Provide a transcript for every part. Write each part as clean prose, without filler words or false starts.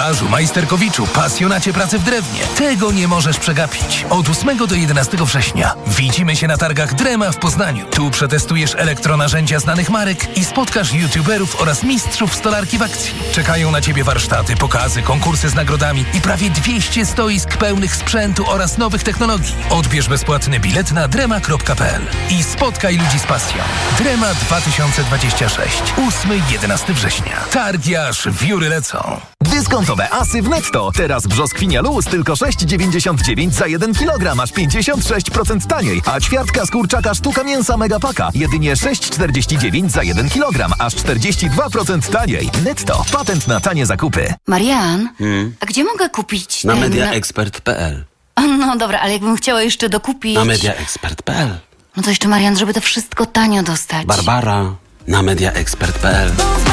stolarzu, majsterkowiczu, pasjonacie pracy w drewnie. Tego nie możesz przegapić. Od 8 do 11 września widzimy się na targach Drema w Poznaniu. Tu przetestujesz elektronarzędzia znanych marek i spotkasz youtuberów oraz mistrzów stolarki w akcji. Czekają na Ciebie warsztaty, pokazy, konkursy z nagrodami i prawie 200 stoisk pełnych sprzętu oraz nowych technologii. Odbierz bezpłatny bilet na drema.pl i spotkaj ludzi z pasją. Drema 2026. 8-11 września. Targi aż wióry lecą. Dyskontowe asy w Netto. Teraz brzoskwinia luz tylko 6,99 za 1 kg, aż 56% taniej. A ćwiartka z kurczaka sztuka mięsa Megapaka jedynie 6,49 za 1 kg, aż 42% taniej. Netto. Patent na tanie zakupy. Marian, a gdzie mogę kupić Na mediaexpert.pl. No dobra, ale jakbym chciała jeszcze dokupić... Na mediaexpert.pl. No to jeszcze, Marian, żeby to wszystko tanio dostać. Barbara. Na mediaexpert.pl.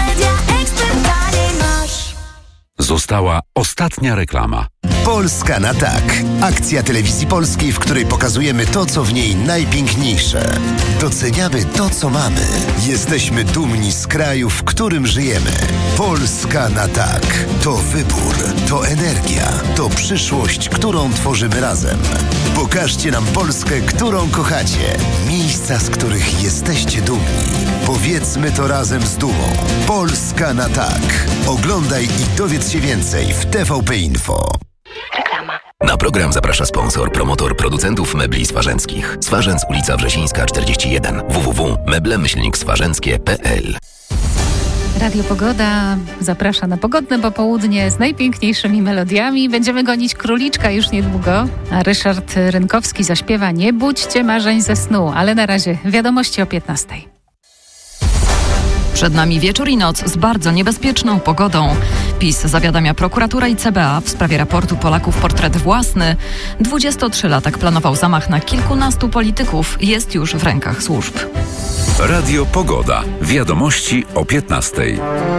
Została ostatnia reklama. Polska na tak. Akcja Telewizji Polskiej, w której pokazujemy to, co w niej najpiękniejsze. Doceniamy to, co mamy. Jesteśmy dumni z kraju, w którym żyjemy. Polska na tak. To wybór, to energia, to przyszłość, którą tworzymy razem. Pokażcie nam Polskę, którą kochacie. Miejsca, z których jesteście dumni. Powiedzmy to razem z dumą. Polska na tak. Oglądaj i dowiedz się więcej w TVP Info. Reklama. Na program zaprasza sponsor, promotor producentów mebli swarzęckich. Swarzędz, ulica Wrzesińska 41. www.meble-swarzęckie.pl. Radio Pogoda zaprasza na pogodne popołudnie z najpiękniejszymi melodiami. Będziemy gonić króliczka już niedługo, a Ryszard Rynkowski zaśpiewa Nie budźcie marzeń ze snu, ale na razie wiadomości o 15. Przed nami wieczór i noc z bardzo niebezpieczną pogodą. PiS zawiadamia prokuratura i CBA w sprawie raportu Polaków Portret Własny. 23-latek planował zamach na kilkunastu polityków. Jest już w rękach służb. Radio Pogoda. Wiadomości o 15.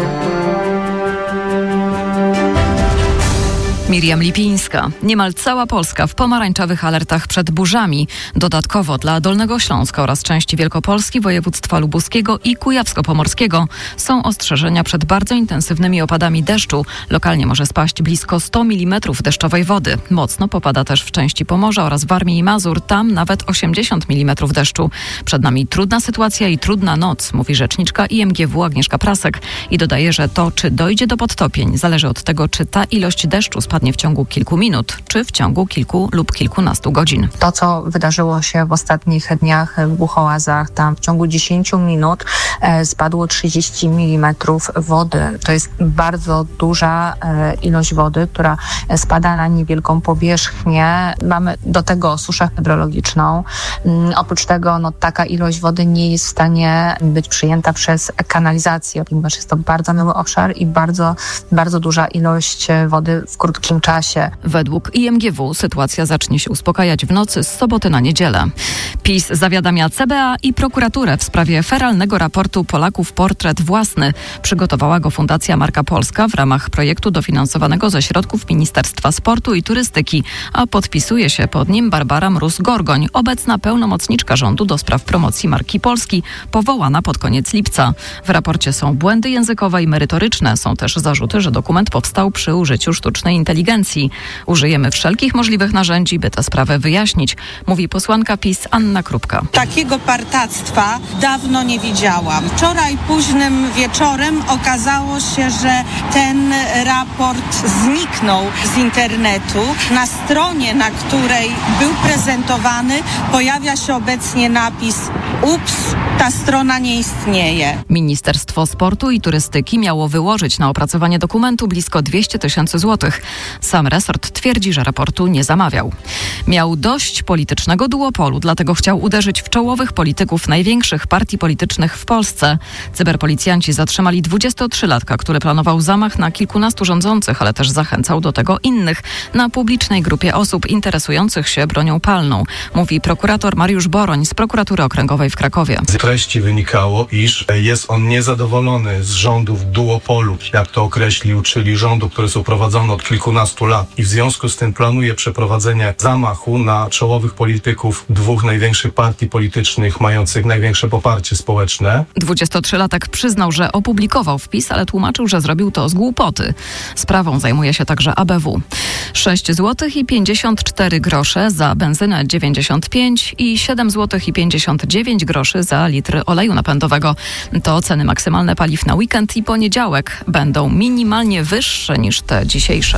Miriam Lipińska. Niemal cała Polska w pomarańczowych alertach przed burzami. Dodatkowo dla Dolnego Śląska oraz części Wielkopolski, województwa lubuskiego i kujawsko-pomorskiego są ostrzeżenia przed bardzo intensywnymi opadami deszczu. Lokalnie może spaść blisko 100 mm deszczowej wody. Mocno popada też w części Pomorza oraz Warmii i Mazur. Tam nawet 80 mm deszczu. Przed nami trudna sytuacja i trudna noc, mówi rzeczniczka IMGW Agnieszka Prasek. I dodaje, że to, czy dojdzie do podtopień, zależy od tego, czy ta ilość deszczu spadnie w ciągu kilku minut, czy w ciągu kilku lub kilkunastu godzin. To, co wydarzyło się w ostatnich dniach w Buchołazach, tam w ciągu 10 minut spadło 30 mm wody. To jest bardzo duża ilość wody, która spada na niewielką powierzchnię. Mamy do tego suszę hydrologiczną. Oprócz tego taka ilość wody nie jest w stanie być przyjęta przez kanalizację, ponieważ jest to bardzo mały obszar i bardzo, bardzo duża ilość wody w krótkim czasie. Według IMGW sytuacja zacznie się uspokajać w nocy z soboty na niedzielę. PiS zawiadamia CBA i prokuraturę w sprawie feralnego raportu Polaków Portret Własny. Przygotowała go Fundacja Marka Polska w ramach projektu dofinansowanego ze środków Ministerstwa Sportu i Turystyki, a podpisuje się pod nim Barbara Mróz-Gorgoń, obecna pełnomocniczka rządu do spraw promocji marki Polski, powołana pod koniec lipca. W raporcie są błędy językowe i merytoryczne. Są też zarzuty, że dokument powstał przy użyciu sztucznej inteligencji. Użyjemy wszelkich możliwych narzędzi, by tę sprawę wyjaśnić, mówi posłanka PiS Anna Krupka. Takiego partactwa dawno nie widziałam. Wczoraj późnym wieczorem okazało się, że ten raport zniknął z internetu. Na stronie, na której był prezentowany, pojawia się obecnie napis ups, ta strona nie istnieje. Ministerstwo Sportu i Turystyki miało wyłożyć na opracowanie dokumentu blisko 200 000 złotych. Sam resort twierdzi, że raportu nie zamawiał. Miał dość politycznego duopolu, dlatego chciał uderzyć w czołowych polityków największych partii politycznych w Polsce. Cyberpolicjanci zatrzymali 23-latka, który planował zamach na kilkunastu rządzących, ale też zachęcał do tego innych na publicznej grupie osób interesujących się bronią palną, mówi prokurator Mariusz Boroń z Prokuratury Okręgowej w Krakowie. Z treści wynikało, iż jest on niezadowolony z rządów duopolu, jak to określił, czyli rządów, które są prowadzone od kilkunastu lat i w związku z tym planuje przeprowadzenie zamachu na czołowych polityków dwóch największych partii politycznych mających największe poparcie społeczne. 23-latek przyznał, że opublikował wpis, ale tłumaczył, że zrobił to z głupoty. Sprawą zajmuje się także ABW. 6 zł i 54 grosze za benzynę 95 i 7 zł i 59 groszy za litr oleju napędowego. To ceny maksymalne paliw na weekend i poniedziałek będą minimalnie wyższe niż te dzisiejsze.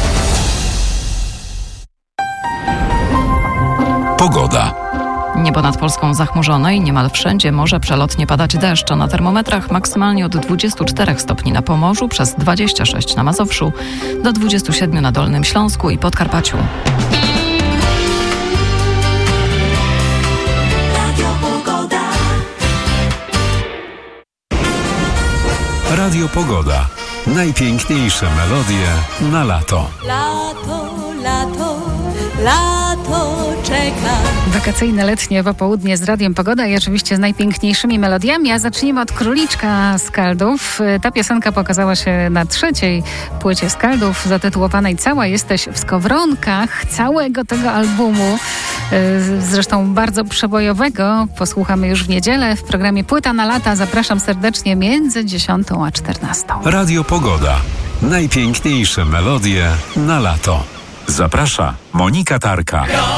Pogoda. Niebo nad Polską zachmurzone i niemal wszędzie może przelotnie padać deszcz, a na termometrach maksymalnie od 24 stopni na Pomorzu, przez 26 na Mazowszu, do 27 na Dolnym Śląsku i Podkarpaciu. Radio Pogoda. Najpiękniejsze melodie na lato. Lato, lato, lato czeka. Wakacyjne, letnie popołudnie z Radiem Pogoda i oczywiście z najpiękniejszymi melodiami, a zacznijmy od Króliczka Skaldów. Ta piosenka pokazała się na 3. płycie Skaldów, zatytułowanej Cała jesteś w skowronkach. Całego tego albumu, zresztą bardzo przebojowego, posłuchamy już w niedzielę w programie Płyta na lata. Zapraszam serdecznie między 10 a 14. Radio Pogoda. Najpiękniejsze melodie na lato. Zaprasza Monika Tarka.